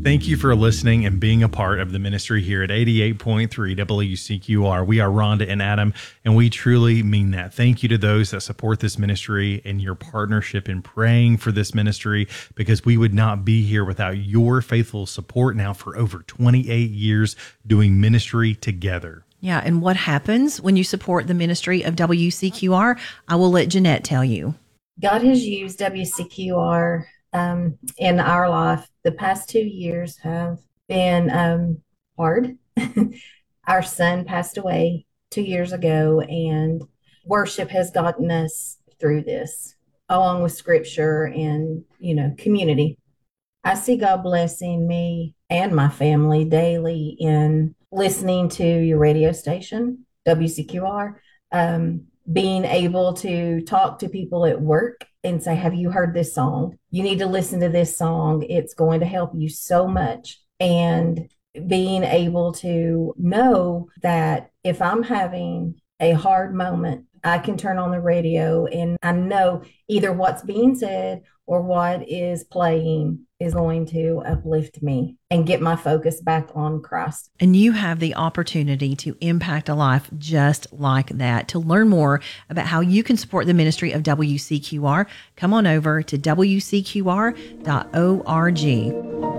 Thank you for listening and being a part of the ministry here at 88.3 WCQR. We are Rhonda and Adam, and we truly mean that. Thank you to those that support this ministry and your partnership in praying for this ministry, because we would not be here without your faithful support now for over 28 years doing ministry together. Yeah, and what happens when you support the ministry of WCQR? I will let Jeanette tell you. God has used WCQR in our life. The past 2 years have been hard. Our son passed away 2 years ago, and worship has gotten us through this, along with scripture and, community. I see God blessing me and my family daily in listening to your radio station, WCQR, being able to talk to people at work and say, have you heard this song? You need to listen to this song. It's going to help you so much. And being able to know that if I'm having a hard moment, I can turn on the radio and I know either what's being said or what is playing is going to uplift me and get my focus back on Christ. And you have the opportunity to impact a life just like that. To learn more about how you can support the ministry of WCQR, come on over to WCQR.org.